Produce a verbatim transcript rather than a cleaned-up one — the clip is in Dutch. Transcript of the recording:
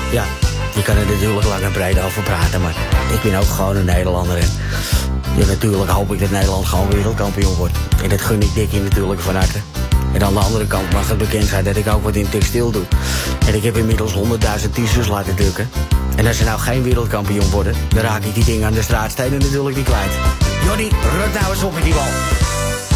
ja, je kan er natuurlijk lang en breed over praten, maar ik ben ook gewoon een Nederlander. En ja, natuurlijk hoop ik dat Nederland gewoon wereldkampioen wordt. En dat gun ik Dikkie natuurlijk van harte. En aan de andere kant mag het bekend zijn dat ik ook wat in textiel doe. En ik heb inmiddels honderdduizend t-shirts laten drukken. En als ze nou geen wereldkampioen worden, dan raak ik die dingen aan de straatstenen natuurlijk niet kwijt. Johnny, ruk nou eens op met die bal.